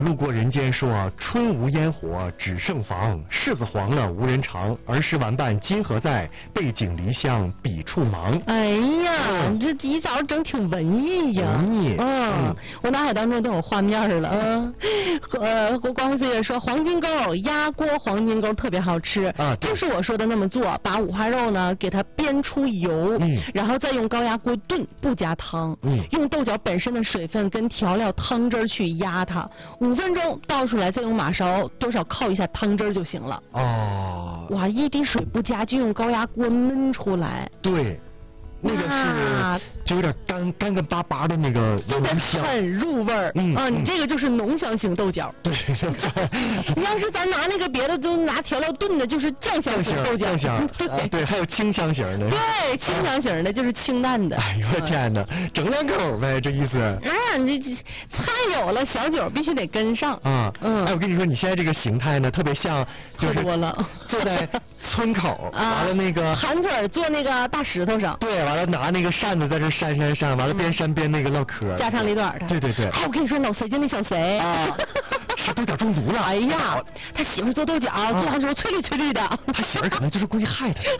路过人间说啊，春无烟火只剩房，柿子黄了无人尝。儿时玩伴今何在？背井离乡彼处忙。 哎呀，你这一早整挺文艺呀。 文艺。 我脑海当中都有画面了。光辉岁月说黄金钩鸭锅黄金钩特别好吃啊，就是我说的那么做，把五花肉呢给它煸出油，然后再用高压锅炖，不加汤，用豆角本身的水分跟调料汤汁去压它，5分钟倒出来，再用马勺多少靠一下汤汁就行了。哦，哇，一滴水不加，就用高压锅焖出来。 对。那个是就有点干巴巴的那个浓香， 很入味儿。你这个就是浓香型豆角。对。你要是咱拿那个别的都拿调料炖的，就是酱香型豆角。 对，还有清香型的。 对，清香型的就是清淡的。 哎呦我天哪，整两口呗，这意思。 你这菜有了，小酒必须得跟上。 哎，我跟你说，你现在这个形态呢，特别像就是多了坐在村口，完了那个盘腿坐那个大石头上。 对。完了拿那个扇子在这扇，完了边扇边那个唠嗑， 家长里短的。 对。 哎，我跟你说，老隋就那小隋吃豆角中毒了。 哎呀，他媳妇做豆角，做完之后翠绿的。 他媳妇可能就是故意害他。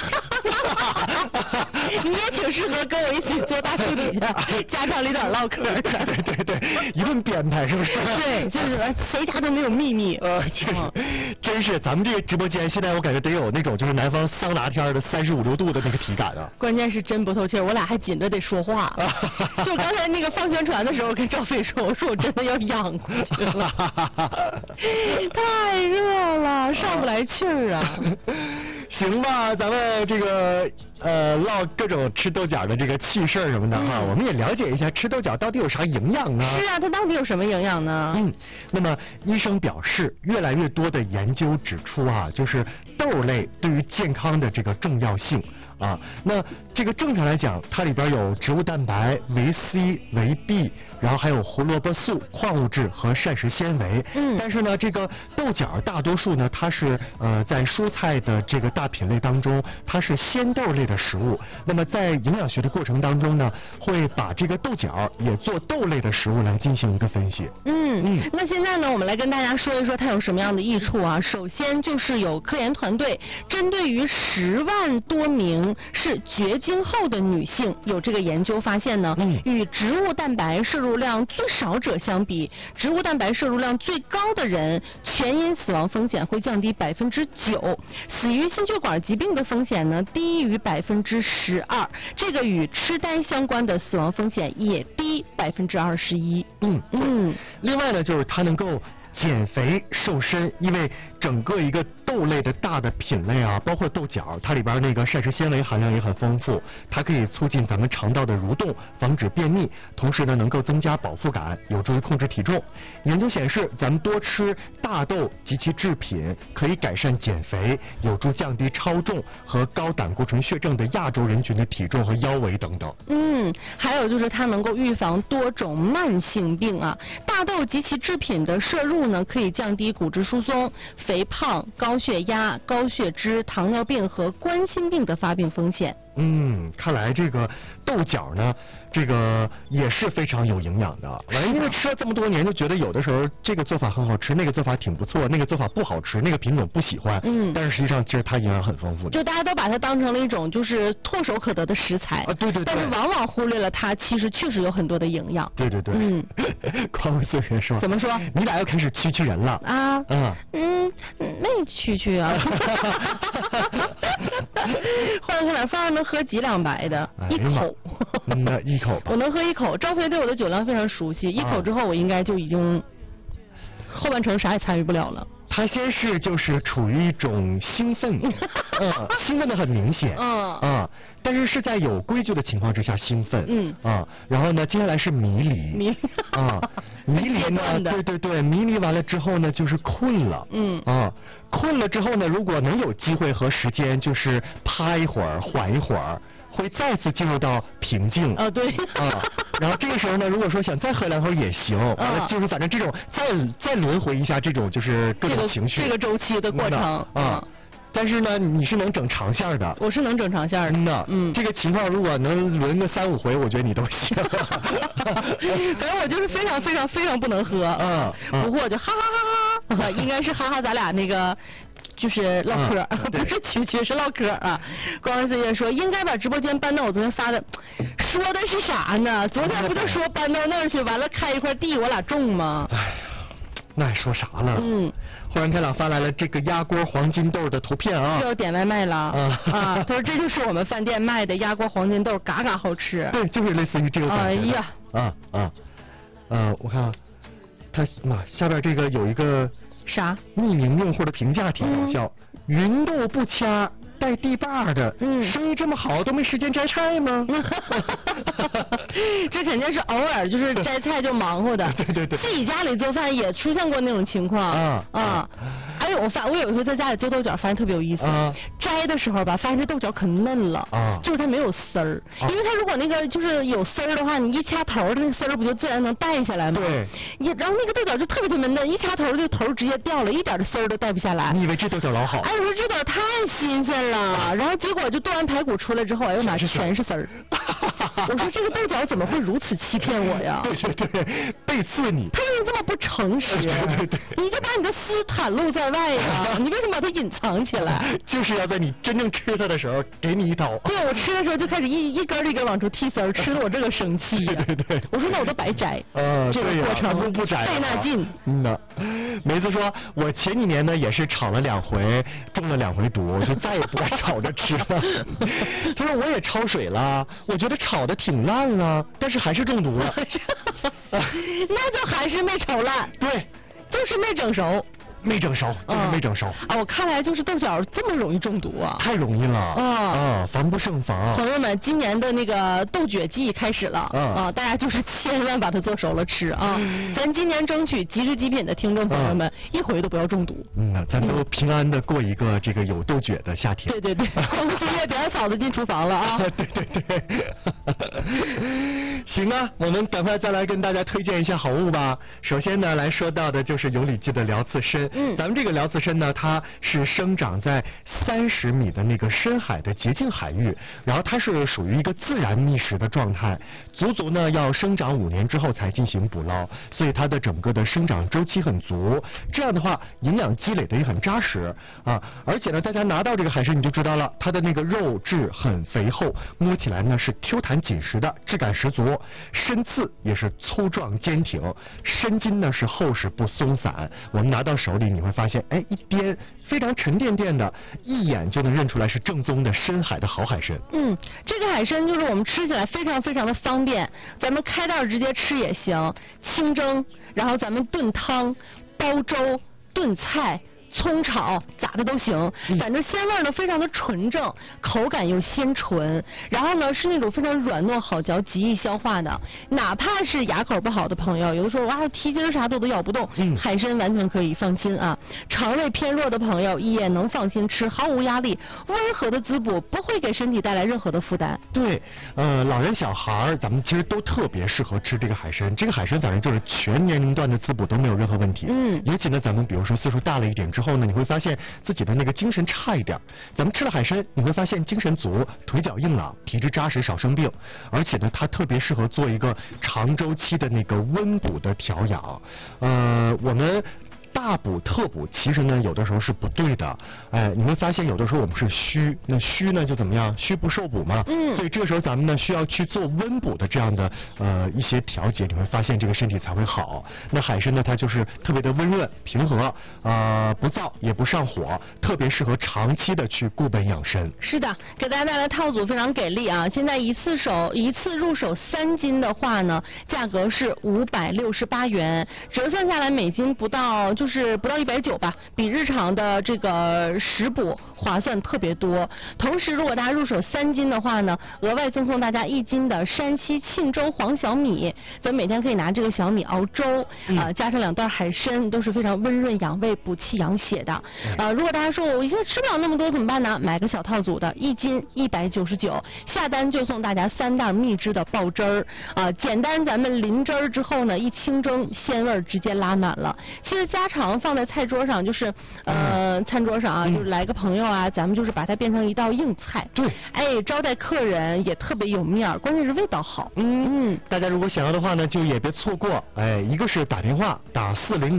你也挺适合跟我一起坐大树底下家长里短唠嗑的。 对，一顿编排是不是？ 对，就是谁家都没有秘密。 真是咱们这个直播间现在我感觉得有那种就是南方桑拿天的35、6度的那个体感啊。 关键是真不透气，我俩还紧着得说话。就刚才那个放宣传的时候，跟赵飞说，我说我真的要养过去了，太热了，上不来气儿啊。 行吧，咱们这个唠各种吃豆角的这个趣事什么的哈，我们也了解一下吃豆角到底有啥营养啊？ 是啊，它到底有什么营养呢？ 那么医生表示，越来越多的研究指出啊，就是豆类对于健康的这个重要性。那这个正常来讲，它里边有植物蛋白、维 C、维 B， 然后还有胡萝卜素、矿物质和膳食纤维。但是呢，这个豆角大多数呢，它是在蔬菜的这个大品类当中，它是鲜豆类的食物。那么在营养学的过程当中呢，会把这个豆角也做豆类的食物来进行一个分析。 那现在呢，我们来跟大家说一说它有什么样的益处啊。首先就是有科研团队针对于10万多名是绝经后的女性有这个研究发现呢，与植物蛋白摄入量最少者相比，植物蛋白摄入量最高的人全因死亡风险会降低9%，死于心血管疾病的风险呢低于12%，这个与痴呆相关的死亡风险也低21%。 另外呢，就是它能够减肥瘦身，因为整个一个豆类的大的品类啊，包括豆角，它里边那个膳食纤维含量也很丰富，它可以促进咱们肠道的蠕动，防止便秘，同时呢能够增加饱腹感，有助于控制体重。研究显示，咱们多吃大豆及其制品可以改善减肥，有助降低超重和高胆固醇血症的亚洲人群的体重和腰围等等。 还有就是它能够预防多种慢性病啊，大豆及其制品的摄入呢，可以降低骨质疏松、肥胖、高血压、高血脂、糖尿病和冠心病的发病风险。 看来这个豆角呢，这个也是非常有营养的。完了，因为吃了这么多年，就觉得有的时候这个做法很好吃，那个做法挺不错，那个做法不好吃，那个品种不喜欢。但是实际上其实它营养很丰富的。 就大家都把它当成了一种就是唾手可得的食材啊，对。 但是往往忽略了它其实确实有很多的营养。 对。光辉岁月说。 怎么说？ 你俩又开始蛐人了啊？ 没蛐啊。换了看饭能喝几两白的？一口。 那一口吧。 我能喝一口。赵飞对我的酒量非常熟悉，一口之后我应该就已经后半程啥也参与不了了。 他先是就是处于一种兴奋，兴奋的很明显，但是是在有规矩的情况之下兴奋，然后呢，接下来是迷离，迷离呢，对，迷离完了之后呢，就是困了，困了之后呢，如果能有机会和时间，就是趴一会儿，缓一会儿。会再次进入到平静对然后这个时候呢，如果说想再喝2口也行，完了就是反正这种再轮回一下这种就是各种情绪这个周期的过程但是呢，你是能整长线的。 我是能整长线的。 这个情况如果能轮个3、5回，我觉得你都行。 反正我就是非常非常非常不能喝。不过我就哈哈哈哈，应该是哈哈咱俩那个。就是唠嗑，不是蛐蛐，是唠嗑啊。光文岁月说应该把直播间搬到我昨天发的，说的是啥呢？昨天不就说搬到那儿去，完了开一块地，我俩种吗？ 哎呀，那还说啥了？忽然开朗发来了这个鸭锅黄金豆的图片啊， 就要点外卖了他说这就是我们饭店卖的鸭锅黄金豆，嘎嘎好吃。 对，就是类似于这个感觉。 哎呀， 我看啊，它下边这个有一个。 啥？ 匿名用户的评价挺搞笑，芸豆不掐带地把的，生意这么好都没时间摘菜吗？ 这肯定是偶尔就是摘菜就忙活的。 对， 自己家里做饭也出现过那种情况哎呦，我有一回在家里做豆角，发现特别有意思。摘的时候吧，发现这豆角可嫩了就是它没有丝儿。因为它如果那个就是有丝儿的话，你一掐头，那个丝儿不就自然能带下来吗？ 对。 然后那个豆角就特别嫩，一掐头这头直接掉了，一点的丝儿都带不下来。 你以为这豆角老好？ 哎，我说这豆太新鲜了。然后结果就炖完排骨出来之后，哎呦妈，全是丝儿。我说这个豆角怎么会如此欺骗我呀？ 对，背刺你。 他为什么这么不诚实？ 对， 你就把你的丝袒露在外呀，你为什么把它隐藏起来？ 就是要在你真正吃它的时候给你一刀。 对，我吃的时候就开始一根一根往出剔丝儿，吃的我这个生气呀。 对， 我说那我都白摘。这个过程不摘， 费那劲。 梅子说，我前几年呢也是炒了2回，中了2回毒，就再也不敢炒着吃了。他说我也焯水了，我觉得炒的挺烂了，但是还是中毒了。 那就还是没炒烂。 对， 就是没整熟。 没整熟，就是没整熟我看来就是豆角这么容易中毒啊！ 太容易了防不胜防。 朋友们，今年的那个豆角季开始了大家就是千万把它做熟了吃啊！咱今年争取极致极品的听众朋友们，一回都不要中毒。 咱都平安的过一个这个有豆角的夏天。 对，我们今天别让嫂子进厨房了啊！ 对。行啊，我们赶快再来跟大家推荐一下好物吧。首先呢，来说到的就是有礼记的辽刺参。咱们这个辽刺参呢，它是生长在30米的那个深海的洁净海域，然后它是属于一个自然觅食的状态，足呢要生长5年之后才进行捕捞，所以它的整个的生长周期很足，这样的话营养积累的也很扎实而且呢，大家拿到这个海参你就知道了，它的那个肉质很肥厚，摸起来呢是 Q 弹紧实的，质感十足，参刺也是粗壮坚挺，参筋呢是厚实不松散，我们拿到手里你会发现，一边非常沉甸甸的，一眼就能认出来是正宗的深海的好海参。 这个海参就是我们吃起来非常非常的方便，咱们开袋直接吃也行，清蒸，然后咱们炖汤、煲粥、炖菜。葱炒咋的都行，反正鲜味呢非常的纯正，口感又鲜纯，然后呢是那种非常软糯好嚼、极易消化的，哪怕是牙口不好的朋友，有的时候蹄筋啥的都咬不动，海参完全可以放心啊。肠胃偏弱的朋友也能放心吃，毫无压力，温和的滋补，不会给身体带来任何的负担。 对，老人小孩咱们其实都特别适合吃这个海参，这个海参反正就是全年龄段的滋补都没有任何问题。尤其呢咱们比如说岁数大了一点之后呢，你会发现自己的那个精神差一点，咱们吃了海参你会发现精神足，腿脚硬朗，体质扎实，少生病，而且呢它特别适合做一个长周期的那个温补的调养。我们大补特补其实呢有的时候是不对的，你会发现有的时候我们是虚，那虚呢就怎么样，虚不受补嘛，所以这个时候咱们呢需要去做温补的这样的一些调节，你会发现这个身体才会好。那海参呢它就是特别的温润平和，不燥也不上火，特别适合长期的去固本养身。 是的，给大家带来套组非常给力啊！现在一次入手3斤的话呢，价格是568元，折算下来每斤不到190吧，比日常的这个食补划算特别多。同时如果大家入手3斤的话呢，额外赠送大家1斤的山西庆州黄小米，咱每天可以拿这个小米熬粥，加上2段海参，都是非常温润养胃、补气养血的。如果大家说我现在吃不了那么多怎么办呢？买个小套组的，1斤199，下单就送大家3袋秘制的爆汁儿简单咱们淋汁儿之后呢，一清蒸，鲜味直接拉满了。其实家常放在菜桌上，就是餐桌上就是来个朋友啊，咱们就是把它变成一道硬菜。 对， 哎，招待客人也特别有面儿，关键是味道好。 大家如果想要的话呢，就也别错过。哎，一个是打电话打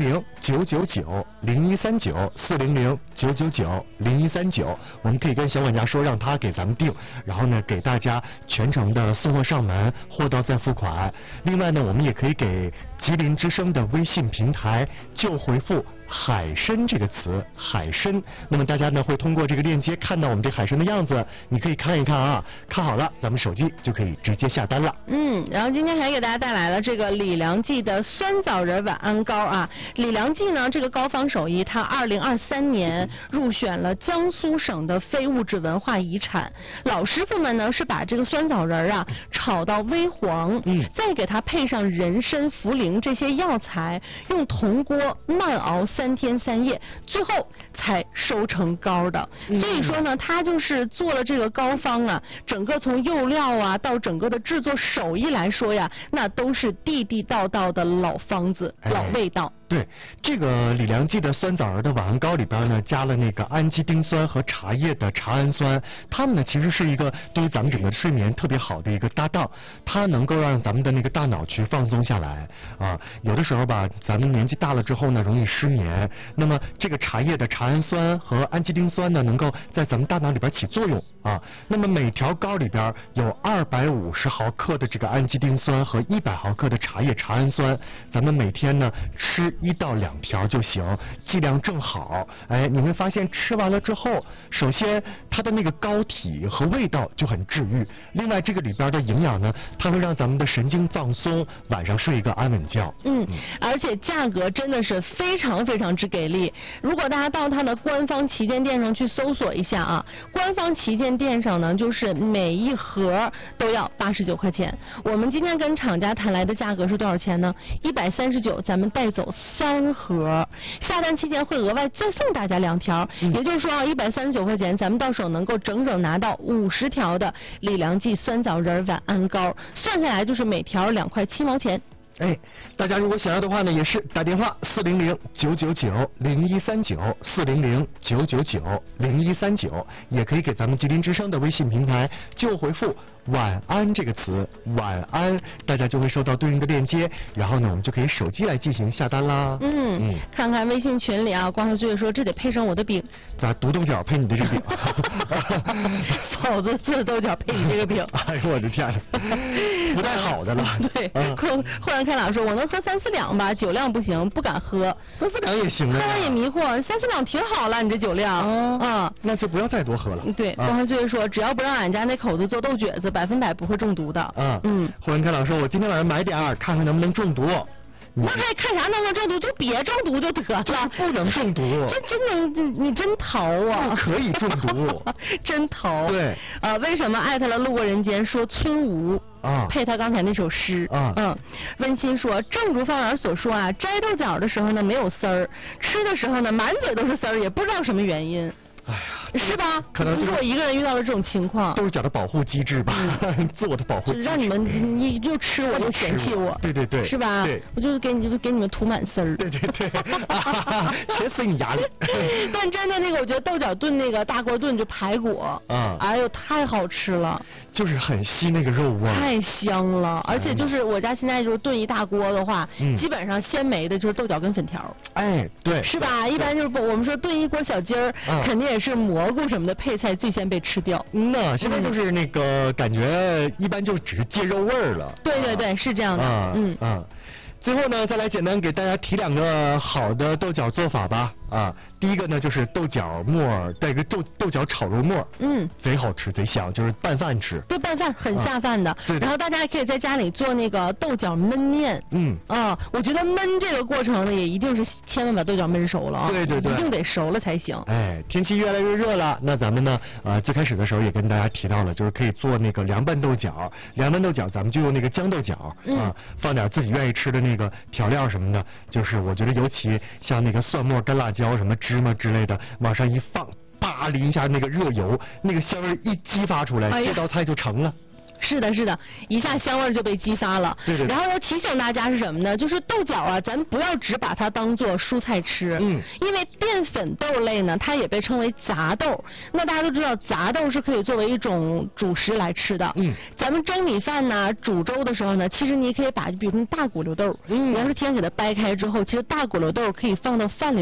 400-999-0139，400-999-0139，我们可以跟小管家说，让他给咱们订，然后呢给大家全程的送货上门，货到再付款。另外呢，我们也可以给吉林之声的微信平台就回复海参这个词，海参。那么大家呢会通过这个链接看到我们这海参的样子，你可以看一看啊，看好了，咱们手机就可以直接下单了。 然后今天还给大家带来了这个李良记的酸枣仁晚安糕啊。李良记呢这个糕坊手艺，它2023年入选了江苏省的非物质文化遗产。老师傅们呢是把这个酸枣仁啊炒到微黄，再给它配上人参、茯苓这些药材，用铜锅慢熬3天3夜，最后才收成糕的。所以说呢，它就是做了这个糕坊啊，整个从釉料啊到整个的制作手艺来说呀，那都是地地道道的老方子、老味道。 对，这个李良记的酸枣仁的晚安糕里边呢，加了那个氨基丁酸和茶叶的茶氨酸，它们呢其实是一个对于咱们整个睡眠特别好的一个搭档，它能够让咱们的那个大脑去放松下来啊。有的时候吧，咱们年纪大了之后呢，容易失眠，那么这个茶叶的茶氨酸和氨基丁酸呢，能够在咱们大脑里边起作用啊。那么每条糕里边有250毫克的这个氨基丁酸和100毫克的茶叶茶氨酸，咱们每天呢吃1到2条就行，剂量正好。哎，你会发现吃完了之后，首先它的那个膏体和味道就很治愈，另外这个里边的营养呢，它会让咱们的神经放松，晚上睡一个安稳觉。 而且价格真的是非常非常之给力。如果大家到它的官方旗舰店上去搜索一下啊，官方旗舰店上呢，就是每一盒都要89块钱。我们今天跟厂家谈来的价格是多少钱呢？139，咱们带走3盒，下单期间会额外再送大家2条，也就是说啊，139块钱，咱们到手能够整整拿到50条的李良记酸枣仁晚安糕，算下来就是每条2块7毛钱。 哎，大家如果想要的话呢，也是打电话400-999-0139，400-999-0139，也可以给咱们吉林之声的微信平台就回复晚安这个词，晚安，大家就会收到对应的链接，然后呢，我们就可以手机来进行下单啦。 看看微信群里啊，光头岁说这得配上我的饼， 咋独豆角配你的这个饼？ 嫂子做豆角配你这个饼， 哎呦我的天，不太好的了。 对，忽然开朗说，我能喝3-4两吧，酒量不行，不敢喝。 3-4两也行啊。 喝完也迷惑，3-4两挺好了，你这酒量。 那就不要再多喝了。 对，光头岁说，只要不让俺家那口子做豆角子，100%不会中毒的。 忽然开朗说，我今天晚上买点儿，看看能不能中毒。 那还看啥能不能中毒？就别中毒就得了。 不能中毒。 这真能，你真淘啊！ 不可以中毒。 真淘。 对。 为什么艾特了路过人间说村吴？配他刚才那首诗。温馨说，正如方圆所说啊，摘豆角的时候呢没有丝儿，吃的时候呢满嘴都是丝儿，也不知道什么原因。 哎呀， 是吧？ 可能是我一个人遇到了这种情况。 豆角的保护机制吧，自我的保护机制。 让你们你又吃我又嫌弃我。 对。 是吧？ 对。 我就给你们涂满丝儿。 对。全随你牙里。 但真的那个，我觉得豆角炖那个大锅炖就排骨，哎呦太好吃了。 就是很吸那个肉味。 太香了，而且就是我家现在就是炖一大锅的话，基本上鲜没的就是豆角跟粉条。 哎，对。 是吧？一般就是我们说炖一锅小鸡儿，肯定也是蘑菇什么的配菜最先被吃掉。 现在就是那个感觉一般就只是借肉味儿了。 对，是这样的。 最后呢，再来简单给大家提2个好的豆角做法吧。第一个呢就是豆角末带一个豆角炒肉末，贼好吃贼香，就是拌饭吃。对， 拌饭很下饭的。 对。 然后大家也可以在家里做那个豆角焖面。我觉得焖这个过程呢，也一定是千万把豆角焖熟了啊。 对。 一定得熟了才行。 哎，天气越来越热了，那咱们呢，最开始的时候也跟大家提到了，就是可以做那个凉拌豆角。凉拌豆角咱们就用那个豇豆角放点自己愿意吃的那个调料什么的，就是我觉得尤其像那个蒜末、干辣椒、什么芝麻之类的，往上一放，啪淋一下那个热油，那个香味一激发出来，这道菜就成了。 是的，是的，一下香味就被激发了。 对对对。 然后要提醒大家是什么呢？就是豆角啊，咱不要只把它当做蔬菜吃。因为淀粉豆类呢，它也被称为杂豆。那大家都知道，杂豆是可以作为一种主食来吃的。咱们蒸米饭呢，煮粥的时候呢，其实你可以把，比如说大骨溜豆，你要是提前给它掰开之后，其实大骨溜豆可以放到饭里